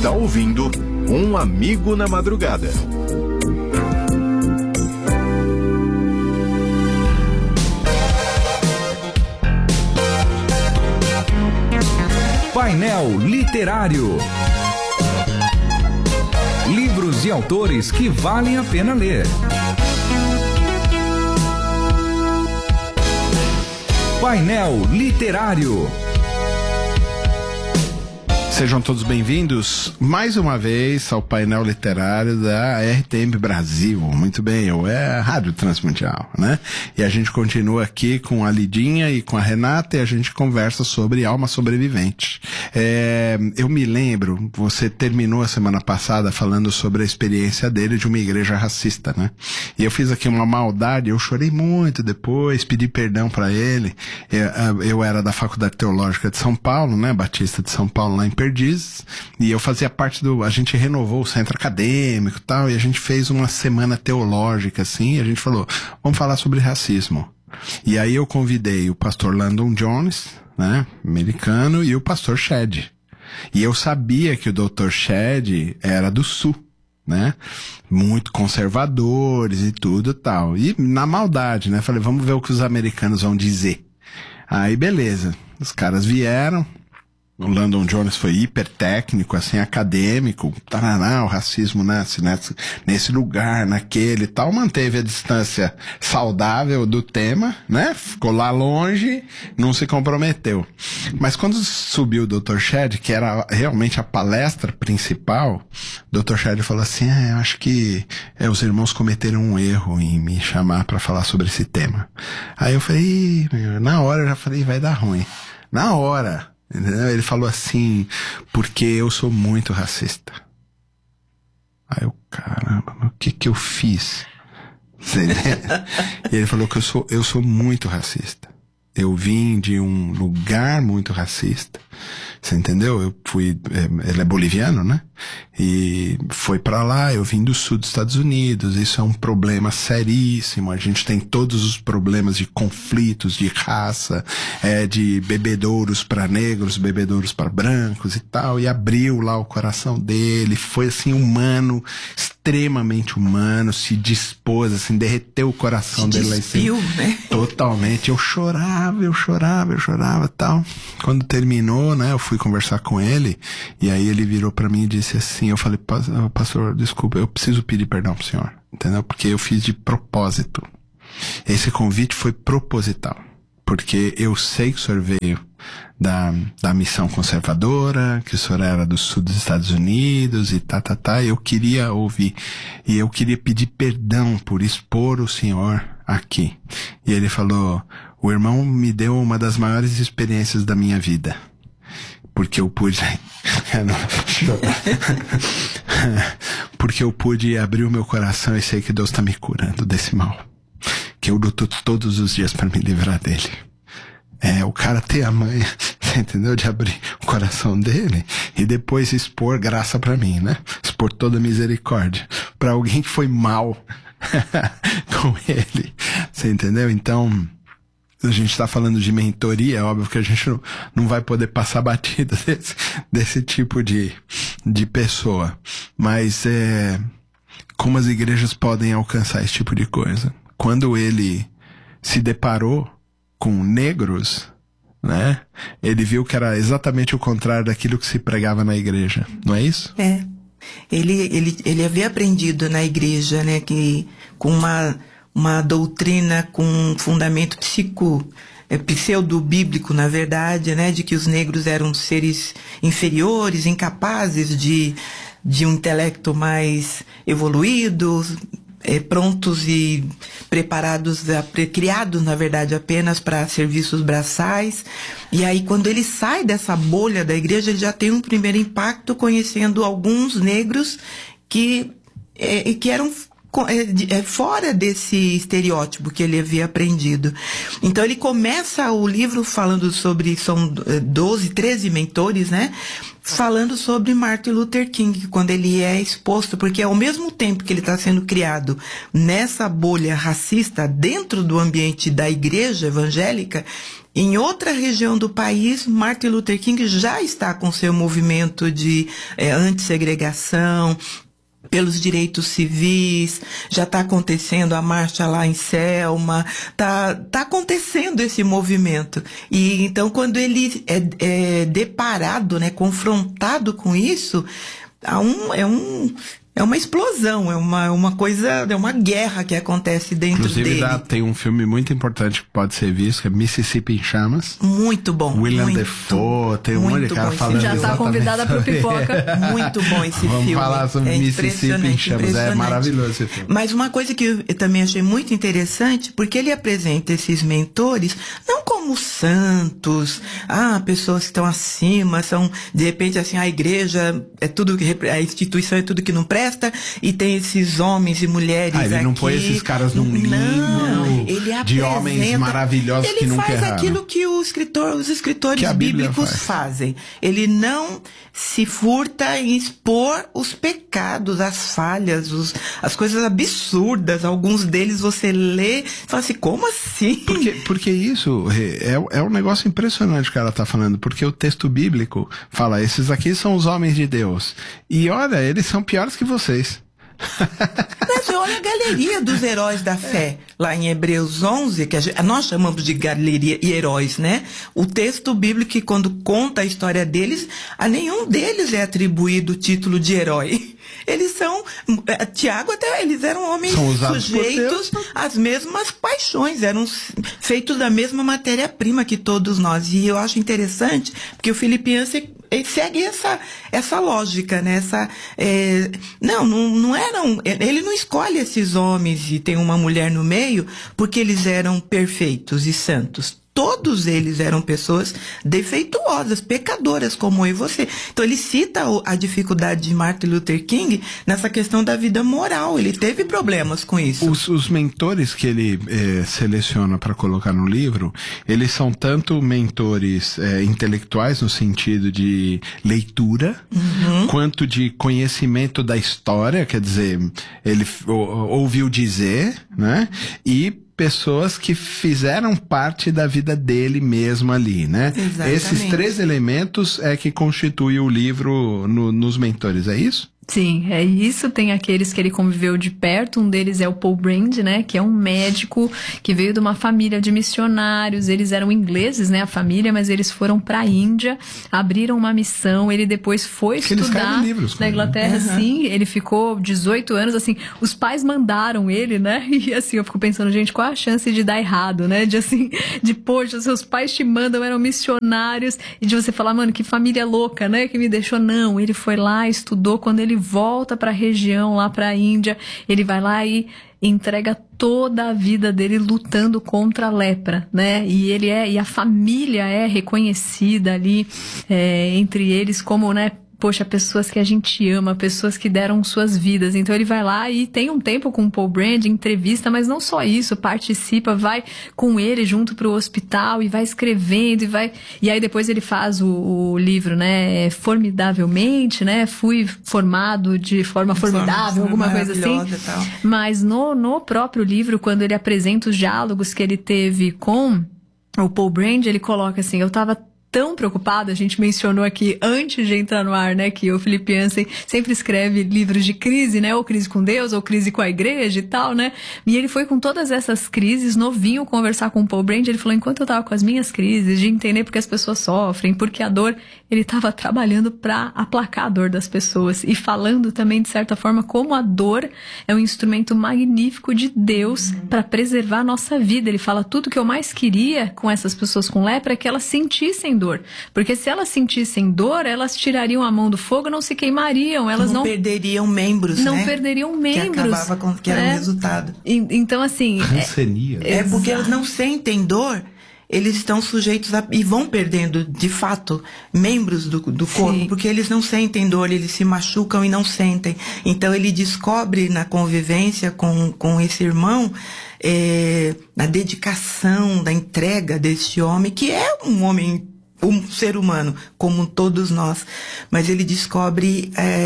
está ouvindo Um Amigo na Madrugada. Painel Literário. Livros e autores que valem a pena ler. Painel Literário. Sejam todos bem-vindos mais uma vez ao painel literário da RTM Brasil. Muito bem, é a Rádio Transmundial, né? E a gente continua aqui com a Lidinha e com a Renata e a gente conversa sobre Alma Sobrevivente. Eu me lembro, você terminou a semana passada falando sobre a experiência dele de uma igreja racista, né? E eu fiz aqui uma maldade, eu chorei muito depois, pedi perdão pra ele. Eu era da Faculdade Teológica de São Paulo, né? Batista de São Paulo, lá em Perdizes, e eu fazia parte a gente renovou o centro acadêmico e tal, e a gente fez uma semana teológica, assim, e a gente falou, vamos falar sobre racismo. E aí eu convidei o pastor Landon Jones, né, americano, e o pastor Shed. E eu sabia que o Dr. Shed era do Sul, né, muito conservadores e tudo e tal. E na maldade, né, falei, vamos ver o que os americanos vão dizer. Aí beleza, os caras vieram. O Landon Jones foi hiper técnico, assim, acadêmico, o racismo nesse lugar, naquele e tal, manteve a distância saudável do tema, né? Ficou lá longe, não se comprometeu. Mas quando subiu o Dr. Shed, que era realmente a palestra principal, o Dr. Shed falou assim, eu acho que os irmãos cometeram um erro em me chamar para falar sobre esse tema. Aí eu falei, na hora eu já falei, vai dar ruim. Na hora. Ele falou assim, porque eu sou muito racista. Aí eu, caramba, o que eu fiz? E ele falou que eu sou muito racista. Eu vim de um lugar muito racista. Você entendeu? Eu fui, ele é boliviano, né? E foi pra lá, eu vim do sul dos Estados Unidos, isso é um problema seríssimo, a gente tem todos os problemas de conflitos, de raça, de bebedouros para negros, bebedouros para brancos e tal, e abriu lá o coração dele, foi assim humano, extremamente humano, se dispôs, assim, derreteu o coração dele lá em cima. Né? Totalmente, eu chorava e tal. Quando terminou, né, eu fui conversar com ele, e aí ele virou pra mim e disse assim, eu falei, pastor, desculpa, eu preciso pedir perdão pro senhor, entendeu? Porque eu fiz de propósito. Esse convite foi proposital, porque eu sei que o senhor veio da missão conservadora, que o senhor era do sul dos Estados Unidos e eu queria ouvir, e eu queria pedir perdão por expor o senhor aqui. E ele falou, o irmão me deu uma das maiores experiências da minha vida, porque eu pude porque eu pude abrir o meu coração e sei que Deus está me curando desse mal, que eu luto todos os dias para me livrar dele. O cara ter a manha, você entendeu? De abrir o coração dele e depois expor graça pra mim, né? Expor toda a misericórdia pra alguém que foi mal com ele, você entendeu? Então, a gente tá falando de mentoria, é óbvio que a gente não vai poder passar batida desse tipo de pessoa. Mas como as igrejas podem alcançar esse tipo de coisa? Quando ele se deparou com negros, né? Ele viu que era exatamente o contrário daquilo que se pregava na igreja, não é isso? Ele havia aprendido na igreja, né, que com uma doutrina com um fundamento pseudo-bíblico, na verdade, né, de que os negros eram seres inferiores, incapazes de um intelecto mais evoluído, prontos e preparados, criados, na verdade, apenas para serviços braçais. E aí, quando ele sai dessa bolha da igreja, ele já tem um primeiro impacto conhecendo alguns negros que eram fora desse estereótipo que ele havia aprendido. Então ele começa o livro falando sobre, são 13 mentores, né? Falando sobre Martin Luther King, quando ele é exposto, porque ao mesmo tempo que ele está sendo criado nessa bolha racista dentro do ambiente da igreja evangélica, Em outra região do país, Martin Luther King já está com seu movimento de antissegregação, pelos direitos civis, já está acontecendo a marcha lá em Selma, tá acontecendo esse movimento. E então, quando ele é deparado, né, confrontado com isso, é uma explosão, é uma coisa, é uma guerra que acontece dentro dele. Inclusive, tem um filme muito importante que pode ser visto, que é Mississippi em Chamas. Muito bom. William Dafoe, tem um monte de cara falando. Já está convidada para o Pipoca. Muito bom esse filme. Vamos falar sobre Mississippi em Chamas, é maravilhoso esse filme. Mas uma coisa que eu também achei muito interessante, porque ele apresenta esses mentores, não como santos, pessoas que estão acima, são, de repente, assim, a igreja é tudo, a instituição é tudo que não presta, e tem esses homens e mulheres aqui. Ele não põe esses caras num limbo de homens maravilhosos que nunca erraram. Ele faz aquilo que os escritores bíblicos fazem. Ele não se furta em expor os pecados, as falhas, as coisas absurdas. Alguns deles você lê e fala assim, como assim? Porque isso é um negócio impressionante que ela está falando, porque o texto bíblico fala, esses aqui são os homens de Deus. E olha, eles são piores que vocês. Você olha a galeria dos heróis da fé, lá em Hebreus 11, que nós chamamos de galeria e heróis, né? O texto bíblico, quando conta a história deles, a nenhum deles é atribuído o título de herói. Eles são, Tiago até, eles eram homens sujeitos às mesmas paixões, eram feitos da mesma matéria-prima que todos nós. E eu acho interessante, porque o Filipenses segue essa lógica, né? Não eram, ele não escolhe esses homens e tem uma mulher no meio porque eles eram perfeitos e santos. Todos eles eram pessoas defeituosas, pecadoras, como eu e você. Então ele cita a dificuldade de Martin Luther King nessa questão da vida moral. Ele teve problemas com isso. Os mentores que ele seleciona para colocar no livro, eles são tanto mentores intelectuais, no sentido de leitura, quanto de conhecimento da história, quer dizer, ele ouviu dizer, né? E pessoas que fizeram parte da vida dele mesmo ali, né? Exatamente. Esses 3 elementos é que constituem o livro nos mentores, é isso? Sim, é isso. Tem aqueles que ele conviveu de perto. Um deles é o Paul Brand, né? Que é um médico que veio de uma família de missionários. Eles eram ingleses, né? A família, mas eles foram para a Índia, abriram uma missão. Ele depois foi estudar na Inglaterra, sim. Ele ficou 18 anos, assim. Os pais mandaram ele, né? E assim, eu fico pensando, gente, qual a chance de dar errado, né? Poxa, seus pais te mandam, eram missionários. E de você falar, mano, que família louca, né? Que me deixou. Não, ele foi lá, estudou. Quando ele volta para a região, lá para a Índia, ele vai lá e entrega toda a vida dele lutando contra a lepra, né? E a família é reconhecida ali entre eles como, né? Poxa, pessoas que a gente ama, pessoas que deram suas vidas. Então ele vai lá e tem um tempo com o Paul Brand, entrevista, mas não só isso, participa, vai com ele junto pro hospital e vai escrevendo e aí depois ele faz o livro, né, formidavelmente, né, fui formado de forma formidável, alguma coisa assim. Tal. Mas no próprio livro, quando ele apresenta os diálogos que ele teve com o Paul Brand, ele coloca assim, eu tava tão preocupado, a gente mencionou aqui antes de entrar no ar, né, que o Filipenses sempre escreve livros de crise, né, ou crise com Deus, ou crise com a igreja e tal, né, e ele foi com todas essas crises, novinho, conversar com o Paul Brand, ele falou, enquanto eu tava com as minhas crises, de entender porque as pessoas sofrem, porque a dor, ele tava trabalhando pra aplacar a dor das pessoas, e falando também, de certa forma, como a dor é um instrumento magnífico de Deus para preservar a nossa vida. Ele fala, tudo que eu mais queria com essas pessoas com lepra é que elas sentissem dor. Porque se elas sentissem dor, elas tirariam a mão do fogo, não se queimariam, elas não perderiam membros, não né? perderiam membros. Que acabava com que era o resultado. Então, assim... Rancenia. Porque eles não sentem dor, eles estão sujeitos e vão perdendo, de fato, membros do corpo, sim, porque eles não sentem dor, eles se machucam e não sentem. Então ele descobre na convivência com esse irmão, na dedicação, da entrega deste homem, que é um homem, um ser humano, como todos nós, mas ele descobre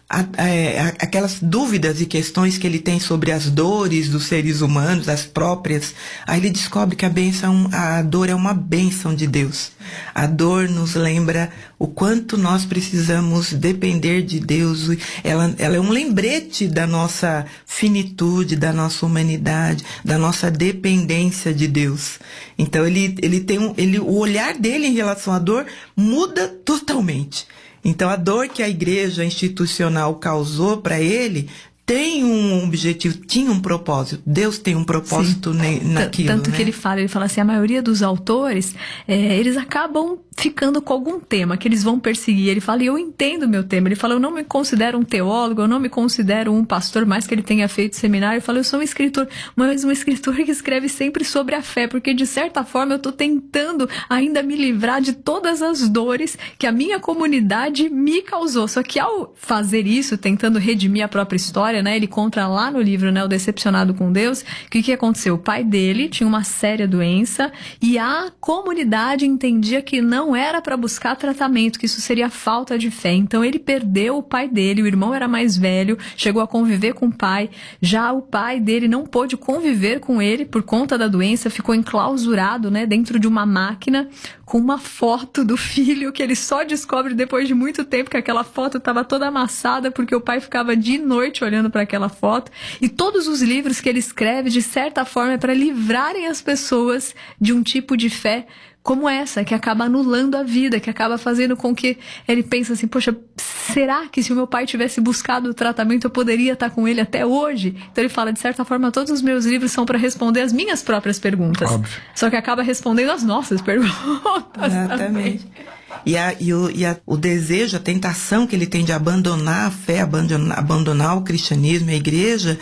aquelas dúvidas e questões que ele tem sobre as dores dos seres humanos, as próprias, aí ele descobre que a dor é uma bênção de Deus. A dor nos lembra o quanto nós precisamos depender de Deus. Ela é um lembrete da nossa finitude, da nossa humanidade, da nossa dependência de Deus. Então o olhar dele em relação à dor muda totalmente. Então, a dor que a igreja institucional causou para ele tem um objetivo, tinha um propósito. Deus tem um propósito naquilo. Tanto que ele fala assim, a maioria dos autores, eles acabam ficando com algum tema que eles vão perseguir. Ele fala, e eu entendo o meu tema. Ele fala, eu não me considero um teólogo, eu não me considero um pastor, mais que ele tenha feito seminário. Ele fala, eu sou um escritor, mas um escritor que escreve sempre sobre a fé, porque de certa forma eu estou tentando ainda me livrar de todas as dores que a minha comunidade me causou. Só que ao fazer isso, tentando redimir a própria história, né, ele conta lá no livro, né, O Decepcionado com Deus, que o que aconteceu? O pai dele tinha uma séria doença e a comunidade entendia que não era para buscar tratamento, que isso seria falta de fé. Então ele perdeu o pai dele, o irmão era mais velho, chegou a conviver com o pai, já o pai dele não pôde conviver com ele por conta da doença, ficou enclausurado, né, dentro de uma máquina com uma foto do filho que ele só descobre depois de muito tempo que aquela foto estava toda amassada porque o pai ficava de noite olhando para aquela foto. E todos os livros que ele escreve, de certa forma, é para livrarem as pessoas de um tipo de fé como essa, que acaba anulando a vida, que acaba fazendo com que ele pense assim, poxa, será que se o meu pai tivesse buscado o tratamento eu poderia estar com ele até hoje? Então ele fala, de certa forma, todos os meus livros são para responder as minhas próprias perguntas. Óbvio. Só que acaba respondendo as nossas perguntas. Exatamente. O desejo, a tentação que ele tem de abandonar a fé, abandonar o cristianismo, a igreja,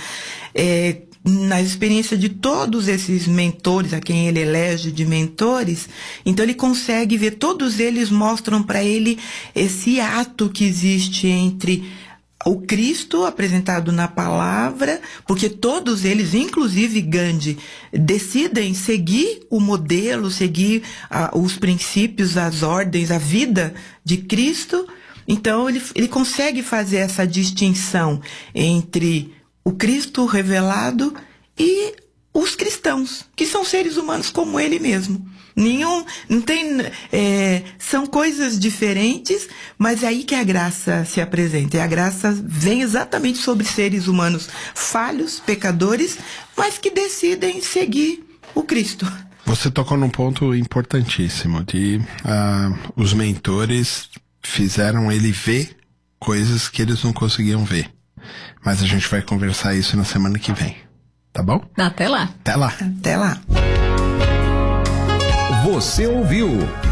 na experiência de todos esses mentores, a quem ele elege de mentores, então ele consegue ver, todos eles mostram para ele esse ato que existe entre o Cristo apresentado na palavra, porque todos eles, inclusive Gandhi, decidem seguir o modelo, seguir os princípios, as ordens, a vida de Cristo. Então ele consegue fazer essa distinção entre o Cristo revelado e os cristãos, que são seres humanos como ele mesmo. Não tem, são coisas diferentes, mas é aí que a graça se apresenta. E a graça vem exatamente sobre seres humanos falhos, pecadores, mas que decidem seguir o Cristo. Você tocou num ponto importantíssimo, de os mentores fizeram ele ver coisas que eles não conseguiam ver. Mas a gente vai conversar isso na semana que vem, tá bom? Até lá. Até lá. Até lá. Você ouviu